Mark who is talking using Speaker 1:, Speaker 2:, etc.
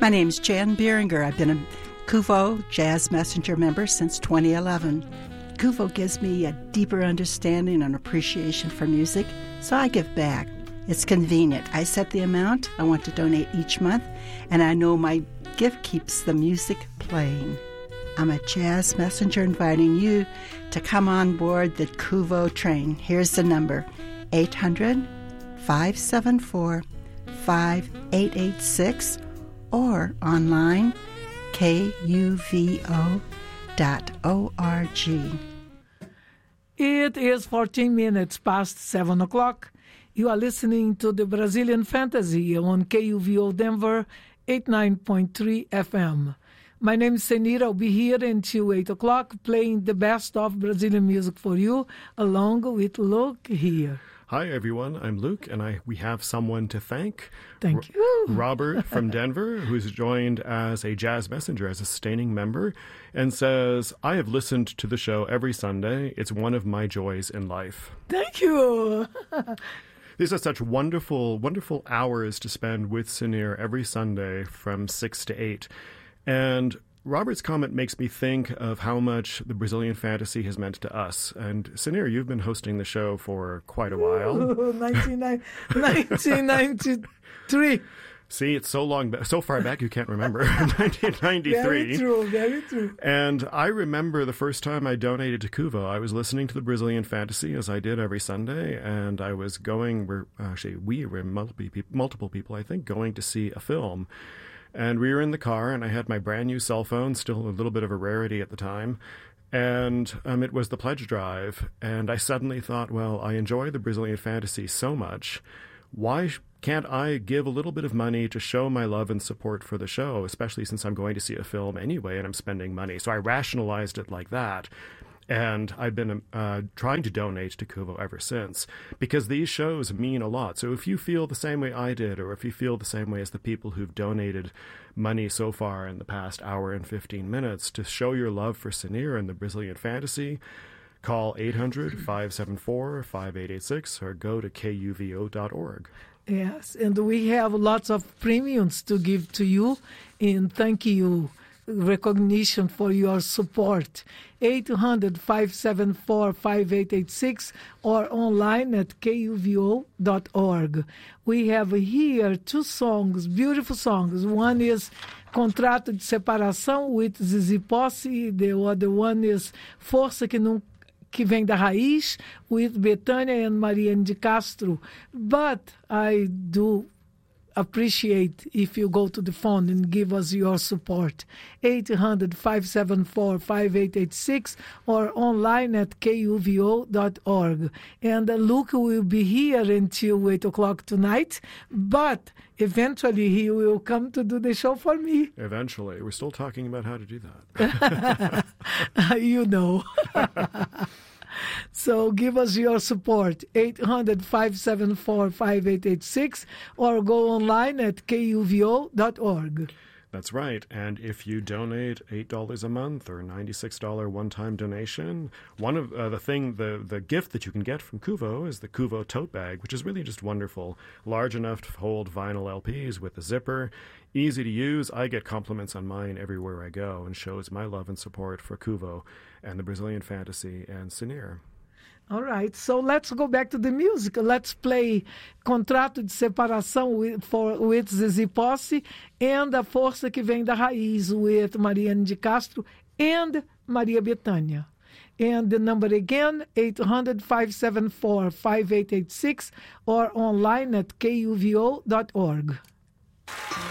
Speaker 1: My name's Jan Beeringer. I've been a Kuvo Jazz Messenger member since 2011. Kuvo gives me a deeper understanding and appreciation for music, so I give back. It's convenient. I set the amount I want to donate each month, and I know my gift keeps the music playing. I'm a jazz messenger inviting you to come on board the Kuvo train. Here's the number, 800-574-5886, or online, kuvo.org.
Speaker 2: It is 14 minutes past 7 o'clock. You are listening to the Brazilian Fantasy on KUVO Denver 89.3 FM. My name is Senira. I'll be here until 8 o'clock playing the best of Brazilian music for you, along with Luke here.
Speaker 3: Hi, everyone. I'm Luke, and we have someone to thank.
Speaker 2: Thank you.
Speaker 3: Robert from Denver, who's joined as a jazz messenger, as a sustaining member, and says, I have listened to the show every Sunday. It's one of my joys in life.
Speaker 2: Thank you.
Speaker 3: These are such wonderful, wonderful hours to spend with Sinir every Sunday from 6 to 8. And Robert's comment makes me think of how much the Brazilian Fantasy has meant to us. And Sinir, you've been hosting the show for quite a while.
Speaker 2: 1993.
Speaker 3: See, it's so far back you can't remember. 1993.
Speaker 2: Very true, very true.
Speaker 3: And I remember the first time I donated to Kuvo. I was listening to the Brazilian Fantasy, as I did every Sunday, and I was we were multiple people, I think, going to see a film. And we were in the car, and I had my brand new cell phone, still a little bit of a rarity at the time. And it was the pledge drive. And I suddenly thought, well, I enjoy the Brazilian Fantasy so much. Why can't I give a little bit of money to show my love and support for the show, especially since I'm going to see a film anyway and I'm spending money? So I rationalized it like that. And I've been trying to donate to Kuvo ever since, because these shows mean a lot. So if you feel the same way I did, or if you feel the same way as the people who've donated money so far in the past hour and 15 minutes to show your love for Sinir and the Brazilian Fantasy, call 800-574-5886 or go to kuvo.org.
Speaker 2: Yes, and we have lots of premiums to give to you in thank you recognition for your support. 800-574-5886 or online at kuvo.org. We have here two songs, beautiful songs. One is Contrato de Separação with Zizi Posse. The other one is Força que vem da raiz with Betânia and Mariane de Castro. But I do appreciate if you go to the phone and give us your support. 800-574-5886 or online at kuvo.org. And Luke will be here until 8 o'clock tonight, but eventually he will come to do the show for me.
Speaker 3: Eventually. We're still talking about how to do that.
Speaker 2: You know. So give us your support, 800-574-5886, or go online at kuvo.org.
Speaker 3: That's right. And if you donate $8 a month or $96 one-time donation, one of the gift that you can get from Kuvo is the Kuvo tote bag, which is really just wonderful. Large enough to hold vinyl LPs with a zipper. Easy to use. I get compliments on mine everywhere I go and shows my love and support for Kuvo and the Brazilian Fantasy and Sinir.
Speaker 2: All right, so let's go back to the music. Let's play Contrato de Separação with Zizi Posse and A Força que Vem da Raiz with Mariane de Castro and Maria Bethânia. And the number again, 800-574-5886 or online at kuvo.org.